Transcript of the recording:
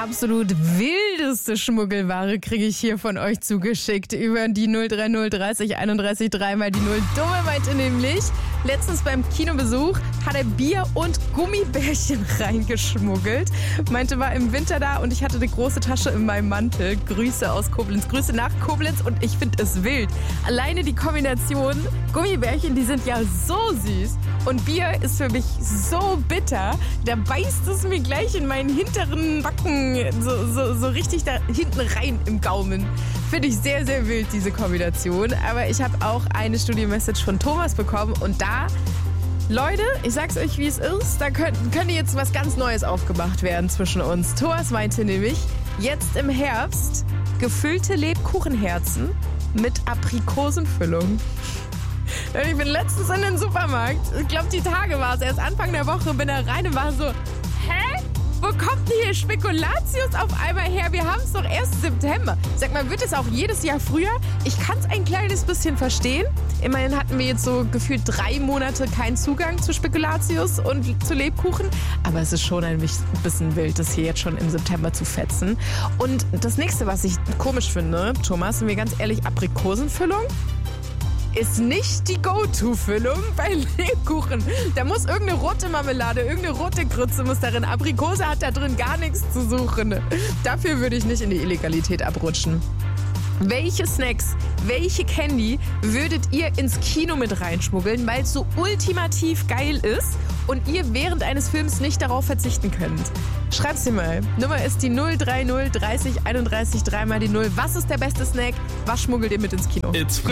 absolut wildeste Schmuggelware kriege ich hier von euch zugeschickt über die 030 30 31 3 mal die 0. Dumme meinte nämlich, letztens beim Kinobesuch hat er Bier und Gummibärchen reingeschmuggelt. Meinte, war im Winter da und ich hatte eine große Tasche in meinem Mantel. Grüße aus Koblenz, Grüße nach Koblenz und ich finde es wild. Alleine die Kombination Gummibärchen, die sind ja so süß und Bier ist für mich so bitter. Da beißt es mir gleich in meinen hinteren Backen so richtig da hinten rein im Gaumen. Finde ich sehr, sehr wild, diese Kombination. Aber ich habe auch eine Studio-Message von Thomas bekommen und da, Leute, ich sag's euch, wie es ist, da könnte jetzt was ganz Neues aufgemacht werden zwischen uns. Thomas meinte nämlich, jetzt im Herbst gefüllte Lebkuchenherzen mit Aprikosenfüllung. Ich bin letztens in den Supermarkt, ich glaube die Tage war es, erst Anfang der Woche bin da rein und war so, hä? Wo kommt denn hier Spekulatius auf einmal her? Wir haben es doch erst September. Sag mal, wird es auch jedes Jahr früher? Ich kann es ein kleines bisschen verstehen. Immerhin hatten wir jetzt so gefühlt 3 Monate keinen Zugang zu Spekulatius und zu Lebkuchen. Aber es ist schon ein bisschen wild, das hier jetzt schon im September zu fetzen. Und das nächste, was ich komisch finde, Thomas, sind wir ganz ehrlich, Aprikosenfüllung ist nicht die Go-To-Füllung bei Lebkuchen. Da muss irgendeine rote Marmelade, irgendeine rote Grütze muss darin. Aprikose hat da drin gar nichts zu suchen. Dafür würde ich nicht in die Illegalität abrutschen. Welche Snacks, welche Candy würdet ihr ins Kino mit reinschmuggeln, weil es so ultimativ geil ist und ihr während eines Films nicht darauf verzichten könnt? Schreibt's dir mal. Nummer ist die 030 30 31 3 mal die 0. Was ist der beste Snack? Was schmuggelt ihr mit ins Kino?